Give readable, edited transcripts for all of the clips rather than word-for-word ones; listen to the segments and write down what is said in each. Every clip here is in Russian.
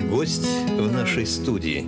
Гость в нашей студии.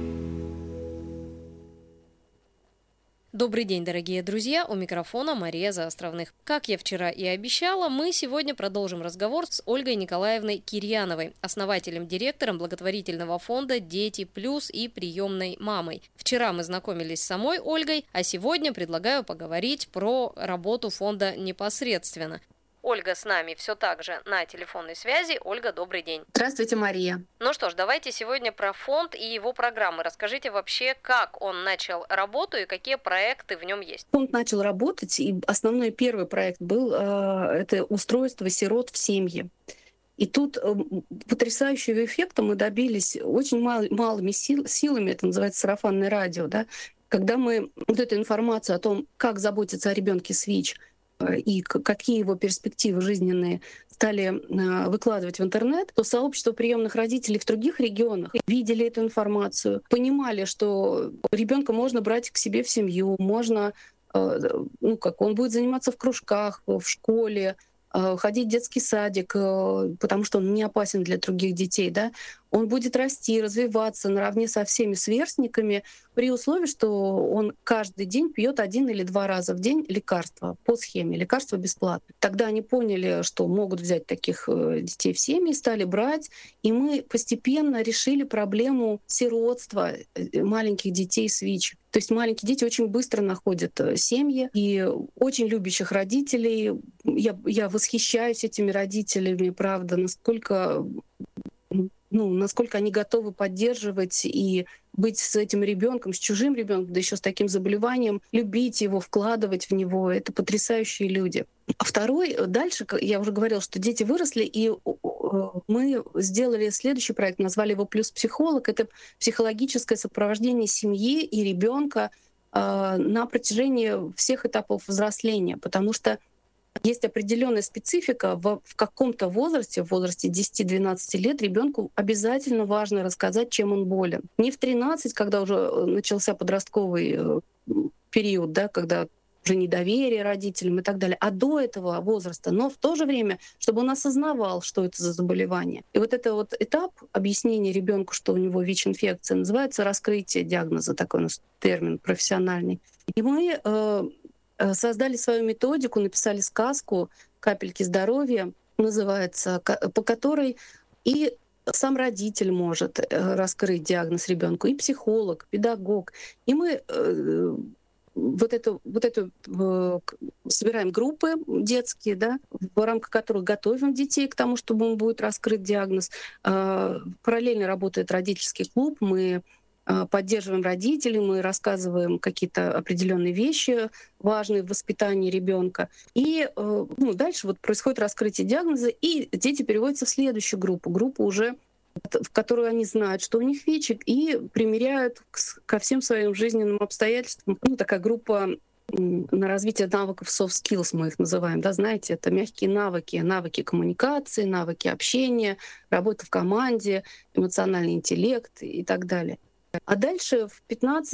Добрый день, дорогие друзья! У микрофона Мария Заостровных. Как я вчера и обещала, мы сегодня продолжим разговор с Ольгой Николаевной Кирьяновой, основателем-директором благотворительного фонда «Дети плюс» и приемной мамой. Вчера мы знакомились с самой Ольгой, а сегодня предлагаю поговорить про работу фонда непосредственно. Ольга с нами все так же на телефонной связи. Ольга, добрый день. Здравствуйте, Мария. Ну что ж, давайте сегодня про фонд и его программы. Расскажите вообще, как он начал работу и какие проекты в нем есть. Фонд начал работать, и основной первый проект был это устройство сирот в семьи. И тут потрясающего эффекта мы добились очень малыми силами, это называется сарафанное радио, да, когда мы вот эту информацию о том, как заботиться о ребенке с ВИЧ, и какие его перспективы жизненные стали выкладывать в интернет, то сообщество приемных родителей в других регионах видели эту информацию, понимали, что ребенка можно брать к себе в семью, можно, он будет заниматься в кружках, в школе, ходить в детский садик, потому что он не опасен для других детей, да, он будет расти, развиваться наравне со всеми сверстниками при условии, что он каждый день пьет 1 или 2 раза в день лекарства по схеме, лекарства бесплатно. Тогда они поняли, что могут взять таких детей в семьи, стали брать, и мы постепенно решили проблему сиротства маленьких детей с ВИЧ. То есть маленькие дети очень быстро находят семьи и очень любящих родителей. Я восхищаюсь этими родителями, правда, насколько они готовы поддерживать и быть с этим ребенком, с чужим ребенком, да еще с таким заболеванием, любить его, вкладывать в него. Это потрясающие люди. А второй, дальше, я уже говорила, что дети выросли, и мы сделали следующий проект, назвали его «Плюс психолог». Это психологическое сопровождение семьи и ребенка на протяжении всех этапов взросления, потому что есть определенная специфика в каком-то возрасте, в возрасте 10-12 лет, ребенку обязательно важно рассказать, чем он болен. Не в 13, когда уже начался подростковый период, да, когда уже недоверие родителям и так далее, а до этого возраста, но в то же время, чтобы он осознавал, что это за заболевание. И вот это вот этап объяснения ребенку, что у него ВИЧ-инфекция, называется раскрытие диагноза, такой у нас термин профессиональный. И мы создали свою методику, написали сказку «Капельки здоровья», называется, по которой и сам родитель может раскрыть диагноз ребенку, и психолог, педагог. И мы собираем группы детские, да, в рамках которых готовим детей к тому, чтобы он будет раскрыт диагноз. Параллельно работает родительский клуб, мы поддерживаем родителей, мы рассказываем какие-то определенные вещи, важные в воспитании ребенка. И дальше происходит раскрытие диагноза, и дети переводятся в следующую группу уже, в которую они знают, что у них ВИЧ, и примеряют ко всем своим жизненным обстоятельствам. Такая группа на развитие навыков soft skills, мы их называем, да, знаете, это мягкие навыки коммуникации, навыки общения, работа в команде, эмоциональный интеллект и так далее. А дальше в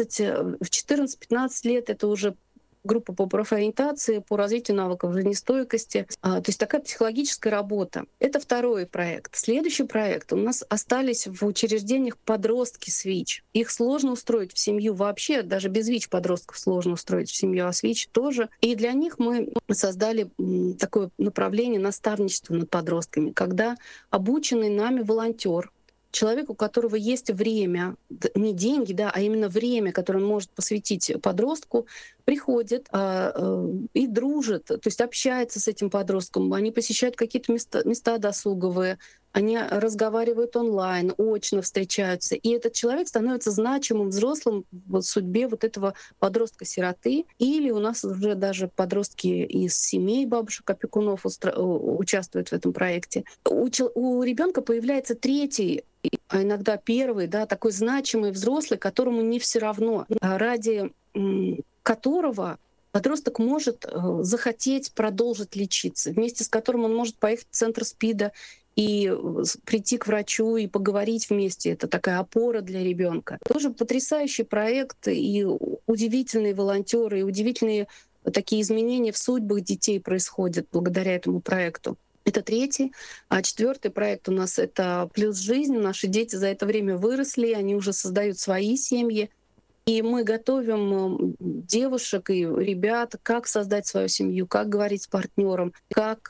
14-15 лет это уже группа по профориентации, по развитию навыков жизнестойкости. То есть такая психологическая работа. Это второй проект. Следующий проект. У нас остались в учреждениях подростки с ВИЧ. Их сложно устроить в семью вообще, даже без ВИЧ подростков сложно устроить в семью, а с ВИЧ тоже. И для них мы создали такое направление наставничества над подростками, когда обученный нами волонтер, человек, у которого есть время, не деньги, да, а именно время, которое он может посвятить подростку, приходит и дружит, то есть общается с этим подростком. Они посещают какие-то места досуговые, они разговаривают онлайн, очно встречаются. И этот человек становится значимым взрослым в судьбе вот этого подростка-сироты. Или у нас уже даже подростки из семей бабушек-опекунов участвуют в этом проекте. У ребенка появляется третий, а иногда первый, да, такой значимый взрослый, которому не все равно, ради которого подросток может захотеть продолжить лечиться, вместе с которым он может поехать в центр СПИДа и прийти к врачу и поговорить вместе. Это такая опора для ребенка. Тоже потрясающий проект, и удивительные волонтеры, и удивительные такие изменения в судьбах детей происходят благодаря этому проекту. Это третий. А четвертый проект у нас — это «Плюс жизнь». Наши дети за это время выросли, они уже создают свои семьи. И мы готовим девушек и ребят, как создать свою семью, как говорить с партнером, как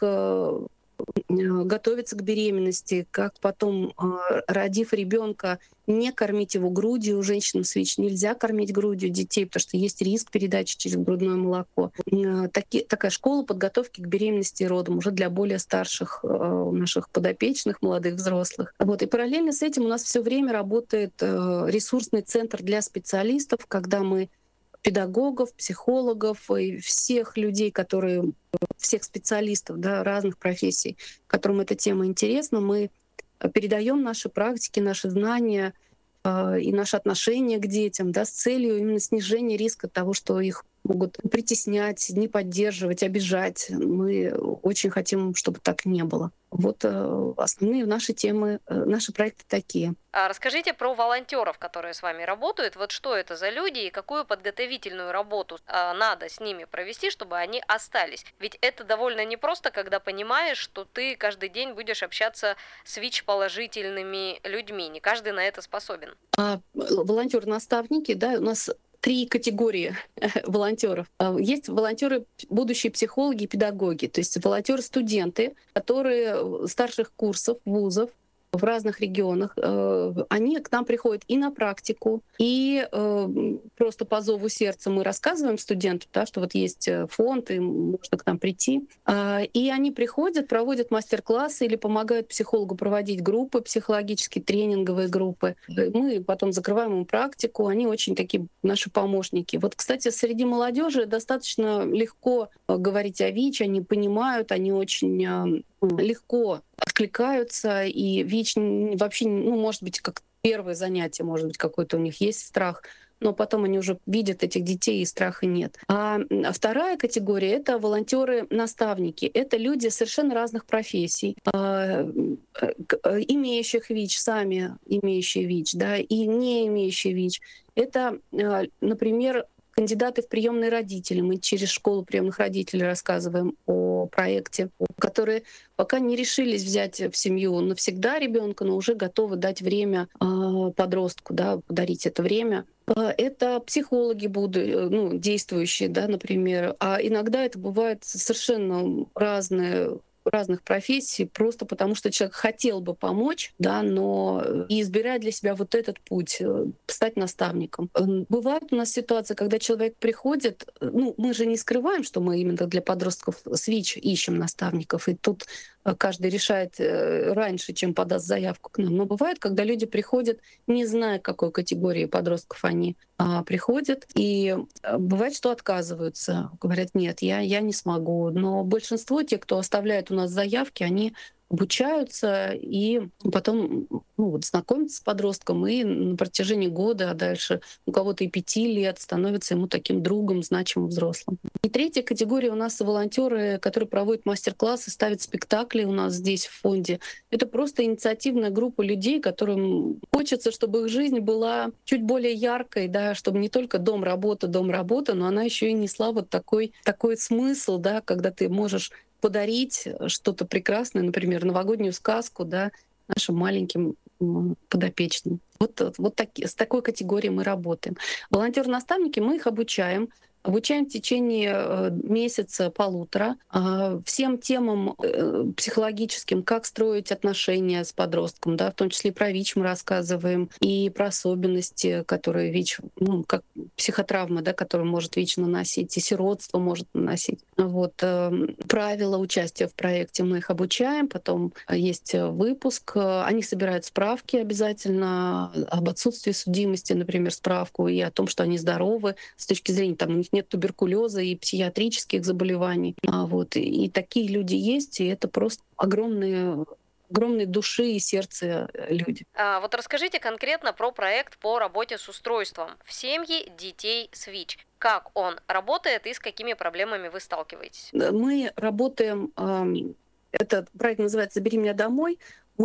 готовиться к беременности, как потом, родив ребенка, не кормить его грудью. У женщин с ВИЧ нельзя кормить грудью детей, потому что есть риск передачи через грудное молоко. Такая школа подготовки к беременности и родам уже для более старших наших подопечных, молодых взрослых. Вот. И параллельно с этим у нас все время работает ресурсный центр для специалистов, когда мы педагогов, психологов и всех людей, всех специалистов, да, разных профессий, которым эта тема интересна, мы передаем наши практики, наши знания и наше отношение к детям, да, с целью именно снижения риска того, что их могут притеснять, не поддерживать, обижать. Мы очень хотим, чтобы так не было. Вот основные наши темы, наши проекты такие. А расскажите про волонтеров, которые с вами работают. Вот что это за люди и какую подготовительную работу надо с ними провести, чтобы они остались? Ведь это довольно непросто, когда понимаешь, что ты каждый день будешь общаться с ВИЧ-положительными людьми. Не каждый на это способен. Волонтеры-наставники, да, у нас 3 категории волонтеров. Есть волонтеры, будущие психологи и педагоги, то есть волонтеры-студенты, которые старших курсов вузов в разных регионах. Они к нам приходят и на практику, и просто по зову сердца мы рассказываем студенту, да, что вот есть фонд, и можно к нам прийти. И они приходят, проводят мастер-классы или помогают психологу проводить группы, психологические тренинговые группы. Мы потом закрываем им практику, они очень такие наши помощники. Вот, кстати, среди молодежи достаточно легко говорить о ВИЧ, они понимают, они очень легко откликаются, и ВИЧ вообще, может быть, как первое занятие, может быть, какой-то у них есть страх, но потом они уже видят этих детей, и страха нет. А вторая категория — это волонтеры-наставники. Это люди совершенно разных профессий, имеющих ВИЧ, сами имеющие ВИЧ, да, и не имеющие ВИЧ. Это, например, кандидаты в приемные родители. Мы через школу приемных родителей рассказываем о проекте, которые пока не решились взять в семью навсегда ребенка, но уже готовы дать время подростку, да, подарить это время. Это психологи будут, действующие, да, например. А иногда это бывает совершенно разных профессий, просто потому что человек хотел бы помочь, да, но и избирает для себя вот этот путь, стать наставником. Бывает у нас ситуация, когда человек приходит, мы же не скрываем, что мы именно для подростков с ВИЧ ищем наставников, и тут каждый решает раньше, чем подаст заявку к нам. Но бывает, когда люди приходят, не зная, к какой категории подростков они приходят, и бывает, что отказываются, говорят: нет, я не смогу. Но большинство тех, кто оставляет у нас заявки, они обучаются и потом знакомятся с подростком, и на протяжении года, а дальше у кого-то и 5 лет становится ему таким другом, значимым взрослым. И третья категория у нас волонтеры, которые проводят мастер-классы, ставят спектакли у нас здесь в фонде. Это просто инициативная группа людей, которым хочется, чтобы их жизнь была чуть более яркой, да, чтобы не только дом-работа, но она еще и несла вот такой смысл, да, когда ты можешь подарить что-то прекрасное, например, новогоднюю сказку, да, нашим маленьким подопечным. С такой категорией мы работаем. Волонтеры-наставники, мы их обучаем в течение месяца-полутора всем темам психологическим, как строить отношения с подростком, да, в том числе и про ВИЧ мы рассказываем, и про особенности, которые ВИЧ, как психотравма, да, которую может ВИЧ наносить, и сиротство может наносить. Правила участия в проекте мы их обучаем, потом есть выпуск, они собирают справки обязательно об отсутствии судимости, например, справку, и о том, что они здоровы с точки зрения, у них нет туберкулеза и психиатрических заболеваний. И такие люди есть, и это просто огромные души и сердца люди. Вот расскажите конкретно про проект по работе с устройством в семьи детей с ВИЧ. Как он работает и с какими проблемами вы сталкиваетесь? Мы работаем, этот проект называется «Забери меня домой».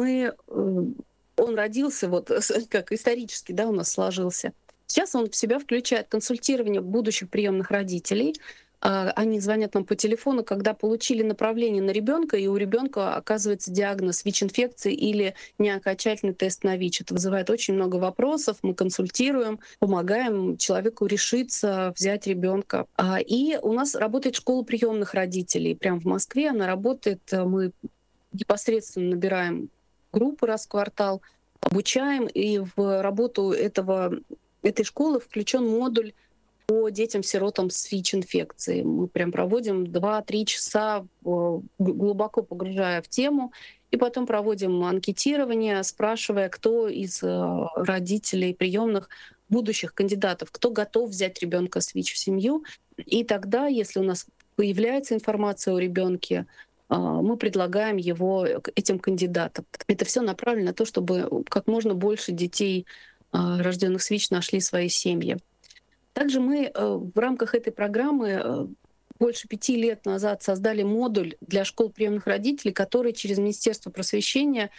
Он родился как исторически, да, у нас сложился. Сейчас он в себя включает консультирование будущих приемных родителей, Они звонят нам по телефону, когда получили направление на ребенка, и у ребенка оказывается диагноз ВИЧ-инфекции или неокончательный тест на ВИЧ. Это вызывает очень много вопросов. Мы консультируем, помогаем человеку решиться, взять ребенка. И у нас работает школа приемных родителей. Прямо в Москве она работает. Мы непосредственно набираем группы раз в квартал, обучаем, и в работу этой школы включен модуль по детям-сиротам с ВИЧ-инфекцией. Мы прям проводим 2-3 часа, глубоко погружая в тему, и потом проводим анкетирование, спрашивая, кто из родителей приемных будущих кандидатов, кто готов взять ребенка с ВИЧ в семью. И тогда, если у нас появляется информация о ребенке, мы предлагаем его этим кандидатам. Это все направлено на то, чтобы как можно больше детей, рожденных с ВИЧ, нашли свои семьи. Также мы в рамках этой программы больше 5 лет назад создали модуль для школ приемных родителей, который через Министерство просвещения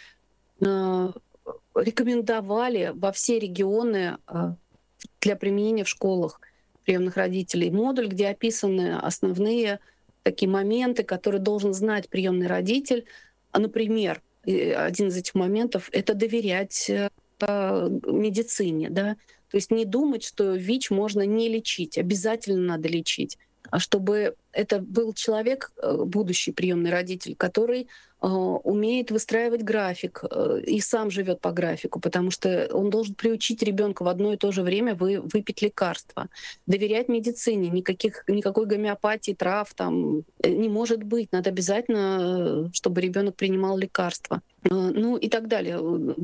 рекомендовали во все регионы для применения в школах приемных родителей. Модуль, где описаны основные такие моменты, которые должен знать приемный родитель. Например, один из этих моментов — это доверять медицине, да? То есть не думать, что ВИЧ можно не лечить, обязательно надо лечить, а чтобы это был человек, будущий приемный родитель, который умеет выстраивать график и сам живет по графику, потому что он должен приучить ребенка в одно и то же время выпить лекарства, доверять медицине, никакой гомеопатии, трав там не может быть, надо обязательно, чтобы ребенок принимал лекарства, ну и так далее.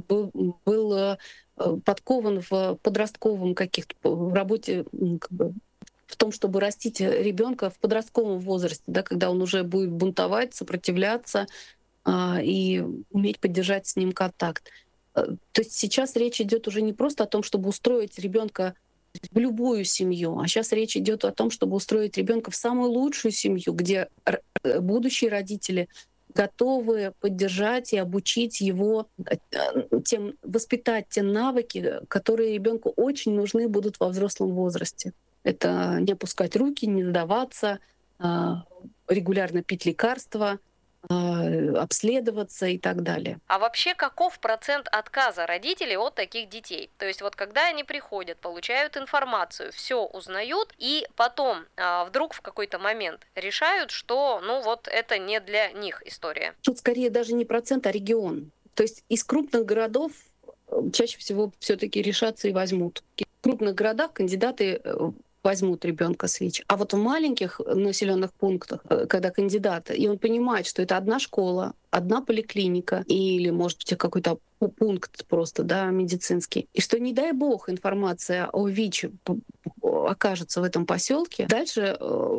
Был подкован в подростковом в работе, в том, чтобы растить ребенка в подростковом возрасте, да, когда он уже будет бунтовать, сопротивляться и уметь поддержать с ним контакт. То есть сейчас речь идет уже не просто о том, чтобы устроить ребенка в любую семью, а сейчас речь идет о том, чтобы устроить ребенка в самую лучшую семью, где будущие родители готовы поддержать и обучить его, воспитать те навыки, которые ребенку очень нужны будут во взрослом возрасте. Это не опускать руки, не сдаваться, регулярно пить лекарства, обследоваться и так далее. А вообще каков процент отказа родителей от таких детей? То есть вот когда они приходят, получают информацию, все узнают, и потом вдруг в какой-то момент решают, что ну вот это не для них история. Тут скорее даже не процент, а регион. То есть из крупных городов чаще всего все-таки решатся и возьмут. В крупных городах кандидаты возьмут ребенка с ВИЧ. А вот в маленьких населенных пунктах, когда кандидаты, и он понимает, что это одна школа, одна поликлиника или, может быть, какой-то пункт просто, да, медицинский, и что, не дай бог, информация о ВИЧ окажется в этом поселке, дальше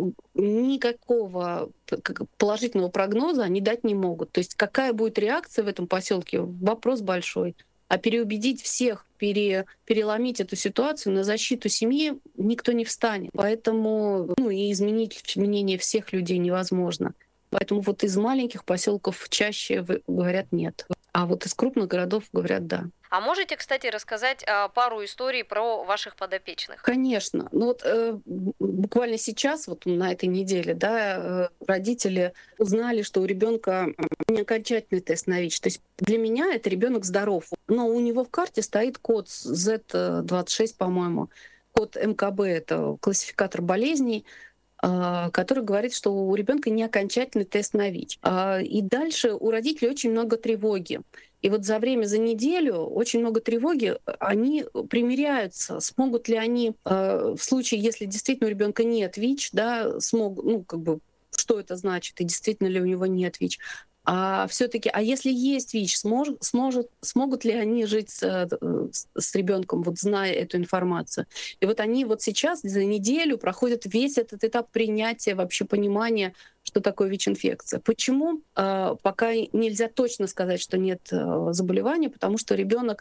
никакого положительного прогноза они дать не могут. То есть какая будет реакция в этом поселке, вопрос большой. А переубедить всех, переломить эту ситуацию на защиту семьи никто не встанет. Поэтому и изменить мнение всех людей невозможно. Поэтому вот из маленьких поселков чаще говорят нет. А вот из крупных городов говорят да. А можете, кстати, рассказать пару историй про ваших подопечных? Конечно. Буквально сейчас, вот на этой неделе, да, родители узнали, что у ребенка не окончательный тест на ВИЧ. То есть для меня это ребенок здоров, но у него в карте стоит код Z26, по-моему, код МКБ, это классификатор болезней, который говорит, что у ребенка не окончательный тест на ВИЧ. И дальше у родителей очень много тревоги. И вот за неделю очень много тревоги, они примиряются, смогут ли они в случае, если действительно у ребенка нет ВИЧ, да, смогут, что это значит, и действительно ли у него нет ВИЧ. А если есть ВИЧ, смогут ли они жить с ребенком, вот зная эту информацию? И вот они вот сейчас за неделю проходят весь этот этап принятия, вообще понимания, что такое ВИЧ-инфекция. Почему? Пока нельзя точно сказать, что нет заболевания, потому что ребенок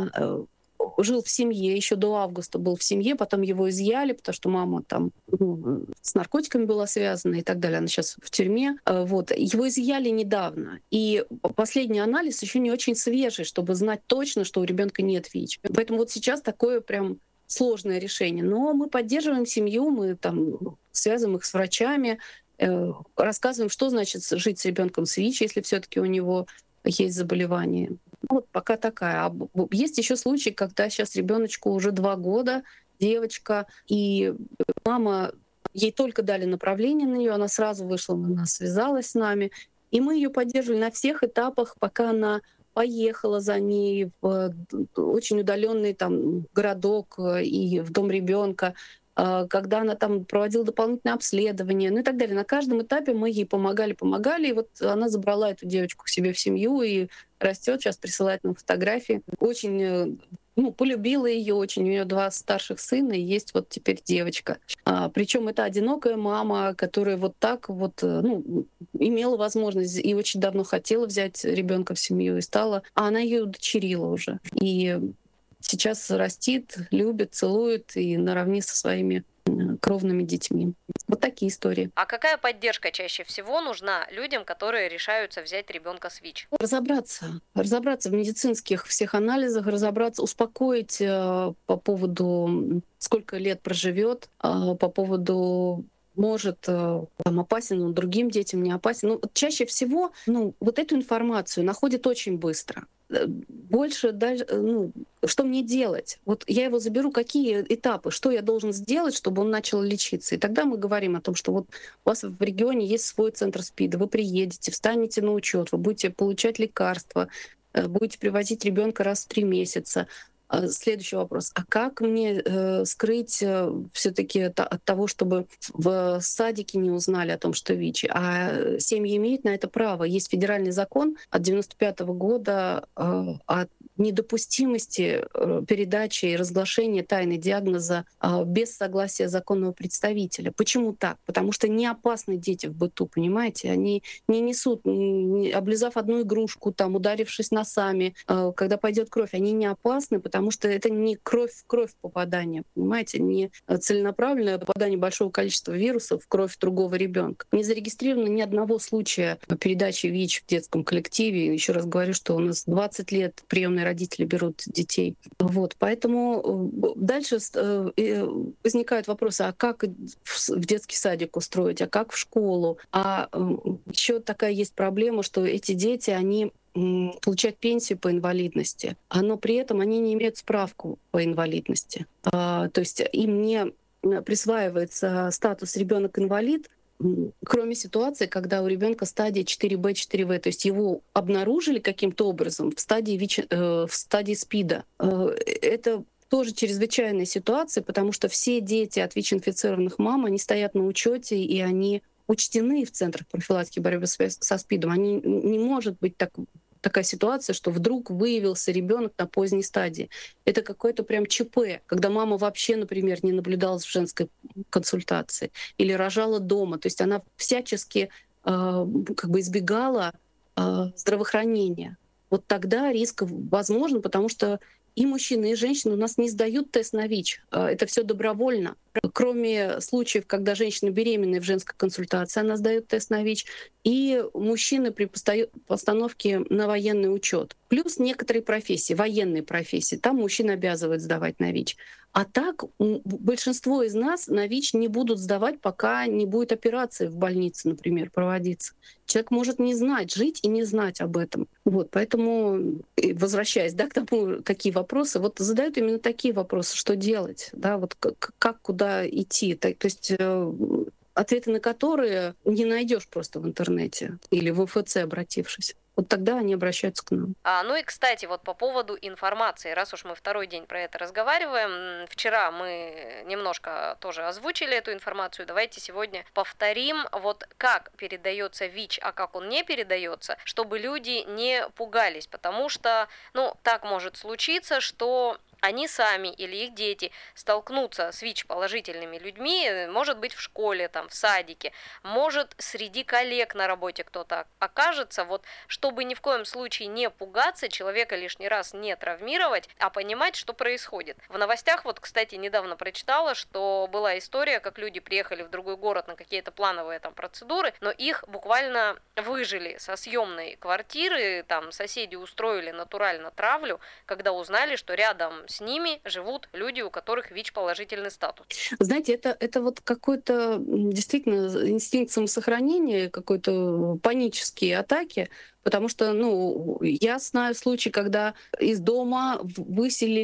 жил в семье, еще до августа был в семье, потом его изъяли, потому что мама там с наркотиками была связана и так далее. Она сейчас в тюрьме. Вот. Его изъяли недавно. И последний анализ еще не очень свежий, чтобы знать точно, что у ребенка нет ВИЧ. Поэтому вот сейчас такое прям сложное решение. Но мы поддерживаем семью, мы там связываем их с врачами, рассказываем, что значит жить с ребенком с ВИЧ, если все-таки у него есть заболевание. Вот пока такая. Есть еще случаи, когда сейчас ребеночку уже 2 года, девочка, и мама, ей только дали направление на нее, она сразу вышла на нас, связалась с нами, и мы ее поддерживали на всех этапах, пока она поехала за ней в очень удаленный там городок и в дом ребенка, когда она там проводила дополнительное обследование, ну и так далее. На каждом этапе мы ей помогали, и вот она забрала эту девочку к себе в семью и растет, сейчас присылает нам фотографии. Очень полюбила ее очень. У нее 2 старших сына, и есть вот теперь девочка. Причем это одинокая мама, которая вот так вот имела возможность и очень давно хотела взять ребенка в семью и стала, а она ее удочерила уже. И сейчас растит, любит, целует и наравне со своими кровными детьми. Вот такие истории. А какая поддержка чаще всего нужна людям, которые решаются взять ребенка с ВИЧ? Разобраться в медицинских всех анализах, успокоить по поводу, сколько лет проживет, по поводу может опасен он другим детям, не опасен. Чаще всего вот эту информацию находят очень быстро. Больше даже, что мне делать? Вот я его заберу, какие этапы, что я должен сделать, чтобы он начал лечиться. И тогда мы говорим о том, что вот у вас в регионе есть свой центр СПИДа, вы приедете, встанете на учет, вы будете получать лекарства, будете привозить ребенка раз в 3 месяца. Следующий вопрос. А как мне скрыть все-таки от того, чтобы в садике не узнали о том, что ВИЧ? А семьи имеют на это право. Есть федеральный закон от 1995 года о недопустимости передачи и разглашения тайны диагноза без согласия законного представителя. Почему так? Потому что не опасны дети в быту, понимаете? Они не несут, облизав одну игрушку, там, ударившись носами, когда пойдет кровь, они не опасны, потому что это не кровь в кровь попадание, понимаете? Не целенаправленное попадание большого количества вирусов в кровь другого ребенка. Не зарегистрировано ни одного случая передачи ВИЧ в детском коллективе. Еще раз говорю, что у нас 20 лет приемные родители берут детей. Вот, поэтому дальше возникают вопросы, а как в детский садик устроить, а как в школу? А еще такая есть проблема, что эти дети, они получают пенсию по инвалидности, но при этом они не имеют справку по инвалидности. То есть им не присваивается статус ребенок-инвалид, кроме ситуации, когда у ребенка стадия 4Б, 4В, то есть его обнаружили каким-то образом в стадии СПИДа. Это тоже чрезвычайная ситуация, потому что все дети от ВИЧ-инфицированных мам, они стоят на учете и они учтены в центрах профилактики борьбы со СПИДом. Не может быть такая ситуация, что вдруг выявился ребенок на поздней стадии. Это какое-то прям ЧП, когда мама вообще, например, не наблюдалась в женской консультации или рожала дома. То есть она всячески избегала здравоохранения. Вот тогда риск возможен, потому что и мужчины, и женщины у нас не сдают тест на ВИЧ. Это все добровольно. Кроме случаев, когда женщина беременная в женской консультации, она сдает тест на ВИЧ, и мужчины при постановке на военный учет. Плюс некоторые профессии, военные профессии, там мужчин обязывают сдавать на ВИЧ. А так большинство из нас на ВИЧ не будут сдавать, пока не будет операции в больнице, например, проводиться. Человек может не знать, жить и не знать об этом. Вот, поэтому, возвращаясь к тому, какие вопросы, вот задают именно такие вопросы, что делать, да, вот как куда идти. То есть ответы на которые не найдешь просто в интернете или в ОФЦ, обратившись. Вот тогда они обращаются к нам. Ну и, кстати, вот по поводу информации, раз уж мы второй день про это разговариваем, вчера мы немножко тоже озвучили эту информацию, давайте сегодня повторим, вот как передается ВИЧ, а как он не передается, чтобы люди не пугались, потому что, так может случиться, что они сами или их дети столкнутся с ВИЧ-положительными людьми, может быть, в школе, там, в садике, может, среди коллег на работе кто-то окажется, вот, чтобы ни в коем случае не пугаться, человека лишний раз не травмировать, а понимать, что происходит. В новостях, вот, кстати, недавно прочитала, что была история, как люди приехали в другой город на какие-то плановые там процедуры, но их буквально выжили со съемной квартиры, там, соседи устроили натурально травлю, когда узнали, что рядом рядом с ними живут люди, у которых ВИЧ-положительный статус? Знаете, это вот какой-то действительно инстинкт самосохранения, какой-то панические атаки, потому что, ну, я знаю случаи, когда из дома выселили